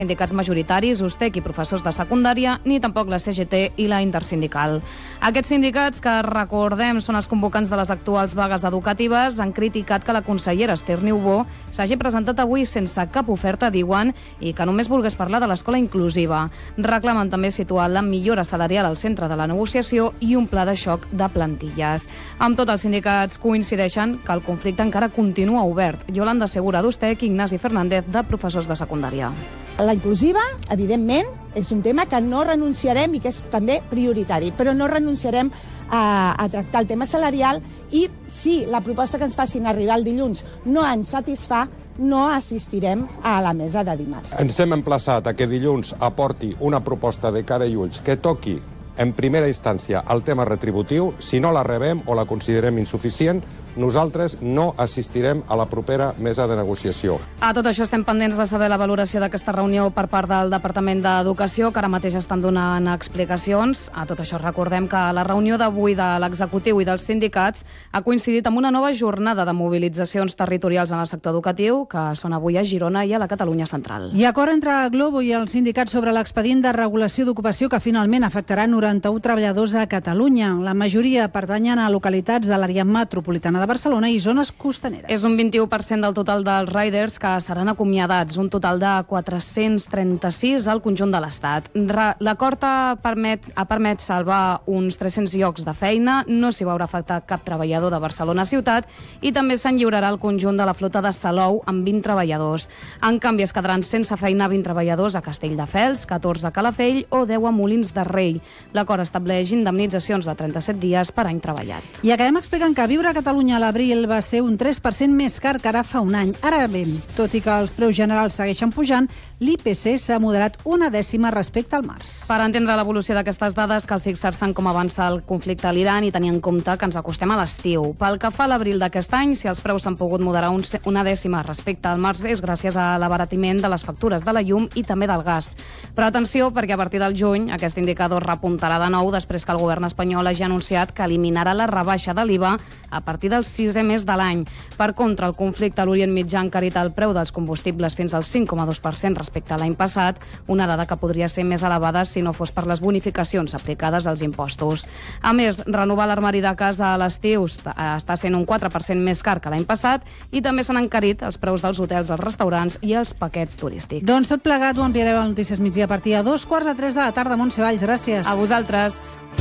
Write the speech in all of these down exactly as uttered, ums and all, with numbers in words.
sindicats majoritaris, U S T E C i professors de secundària, ni tampoc la C G T i la Intersindical. Aquests sindicats, que recordem són els convocants de les actuals vagues educatives, han criticat que la consellera Esther Niubó s'hagi presentat avui sense cap oferta, diuen, i que només volgués parlar de l'escola inclusiva. Reclamen també situar la millora salarial al centre de la negociació i un pla de xoc de plantilles. Amb tot, els sindicats coincideixen que el conflicte encara continua obert. Yolanda Segura, d'U S T E C, i Ignasi Fernández, de professors de secundària. La inclusiva, evidentment, és un tema que no renunciarem i que és també prioritari, però no renunciarem a, a tractar el tema salarial i si la proposta que ens facin arribar el dilluns no ens satisfà, no assistirem a la mesa de dimarts. Ens hem emplaçat a que dilluns aporti una proposta de cara i ulls que toqui en primera instància el tema retributiu. Si no la rebem o la considerem insuficient, nosaltres no assistirem a la propera mesa de negociació. A tot això estem pendents de saber la valoració d'aquesta reunió per part del Departament d'Educació, que ara mateix estan donant explicacions. A tot això recordem que la reunió d'avui de l'executiu i dels sindicats ha coincidit amb una nova jornada de mobilitzacions territorials en el sector educatiu, que són avui a Girona i a la Catalunya central. I acord entre Glovo i els sindicats sobre l'expedient de regulació d'ocupació que finalment afectarà noranta-un treballadors a Catalunya. La majoria pertanyen a localitats de l'àrea metropolitana de Barcelona i zones costaneres. És un vint-i-u per cent del total dels riders que seran acomiadats, un total de quatre-cents trenta-sis al conjunt de l'Estat. L'acord ha permès, ha permès salvar uns tres-cents llocs de feina, no s'hi veurà afectat cap treballador de Barcelona ciutat i també se'n lliurarà el conjunt de la flota de Salou amb vint treballadors. En canvi, es quedaran sense feina vint treballadors a Castelldefels, catorze a Calafell o deu a Molins de Rei. L'acord estableix indemnitzacions de trenta-set dies per any treballat. I acabem explicant que viure a Catalunya a l'abril va ser un tres per cent més car que ara fa un any. Ara bé, tot i que els preus generals segueixen pujant, l'I P C s'ha moderat una dècima respecte al març. Per entendre l'evolució d'aquestes dades, cal fixar-se en com avança el conflicte a l'Iran i tenir en compte que ens acostem a l'estiu. Pel que fa a l'abril d'aquest any, si els preus s'han pogut moderar un, una dècima respecte al març, és gràcies a l'abaratiment de les factures de la llum i també del gas. Però atenció, perquè a partir del juny aquest indicador repuntarà de nou després que el govern espanyol hagi anunciat que eliminarà la rebaixa de l'I V A a partir del sisè mes de l'any. Per contra, el conflicte a l'Orient Mitjà ha encarit el preu dels combustibles fins al cinc coma dos per cent respecte a l'any passat, una dada que podria ser més elevada si no fos per les bonificacions aplicades als impostos. A més, renovar l'armari de casa a l'estiu està sent un quatre per cent més car que l'any passat i també s'han encarit els preus dels hotels, els restaurants i els paquets turístics. Doncs tot plegat ho enviareu a Notícies Migdia a partir de dos quarts de tres de la tarda. Montse Valls, gràcies. A vosaltres.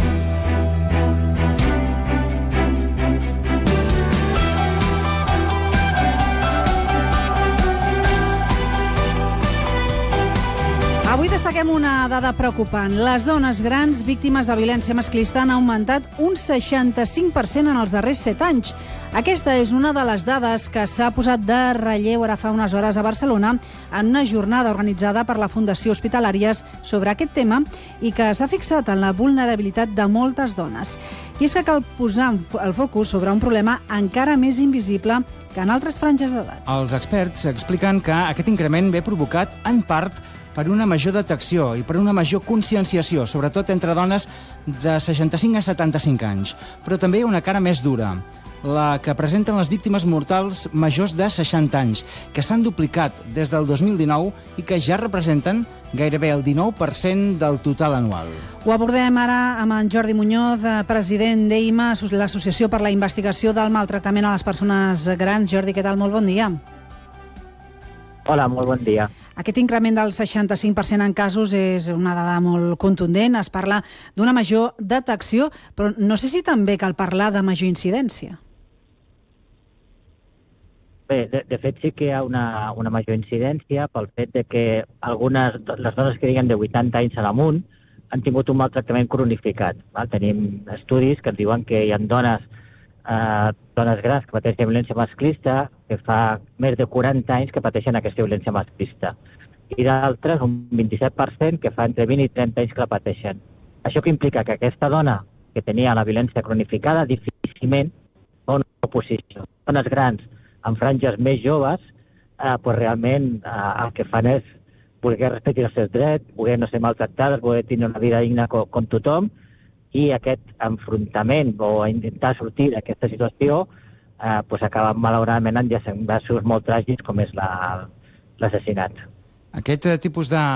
Avui destaquem una dada preocupant. Les dones grans víctimes de violència masclista han augmentat un seixanta-cinc per cent en els darrers set anys. Aquesta és una de les dades que s'ha posat de relleu ara fa unes hores a Barcelona en una jornada organitzada per la Fundació Hospitalàries sobre aquest tema i que s'ha fixat en la vulnerabilitat de moltes dones. I és que cal posar el focus sobre un problema encara més invisible que en altres franges d'edat. Els experts expliquen que aquest increment ve provocat en part per una major detecció i per una major conscienciació, sobretot entre dones de seixanta-cinc a setanta-cinc anys. Però també hi ha una cara més dura, la que presenten les víctimes mortals majors de seixanta anys, que s'han duplicat des del dos mil dinou i que ja representen gairebé el dinou per cent del total anual. Ho abordem ara amb en Jordi Muñoz, president d'E I M A, l'Associació per la Investigació del Maltractament a les Persones Grans. Jordi, què tal? Molt bon dia. Hola, molt bon dia. Aquest increment del seixanta-cinc per cent en casos és una dada molt contundent. Es parla d'una major detecció, però no sé si també cal parlar de major incidència. Bé, de, de fet sí que hi ha una, una major incidència pel fet de que algunes, les dones que diguen de vuitanta anys en amunt han tingut un maltractament cronificat. Val? Tenim estudis que ens diuen que hi ha dones, eh, dones grans que pateixen violència masclista, que fa més de quaranta anys que pateixen aquesta violència masclista. I d'altres, un vint-i-set per cent, que fa entre vint i trenta anys que la pateixen. Això que implica que aquesta dona que tenia la violència cronificada difícilment fa una oposició. Dones grans amb franges més joves, eh, pues realment eh, el que fan és voler respectar els seus drets, voler no ser maltractades, voler tenir una vida digna com, com tothom, i aquest enfrontament o intentar sortir d'aquesta situació eh, pues acaba malauradament en desenllaços molt tràgics com és l'assassinat. Aquest tipus de